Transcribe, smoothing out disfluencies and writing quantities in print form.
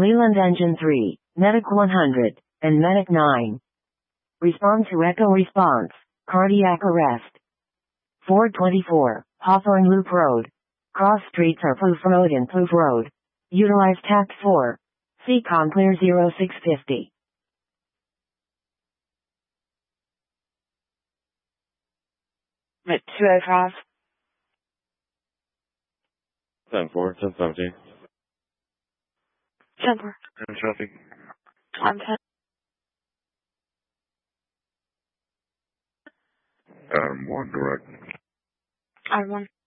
Leland Engine 3, Medic 100, and Medic 9. Respond to echo response. Cardiac arrest. 424, Hawthorne Loop Road. Cross streets are Plouffe Road and Plouffe Road. Utilize Tact 4. CCOM clear 0650. At 205. 10-4, 10-17. 10-4. And traffic. I'm 10. Adam 1, direct. I'm 1.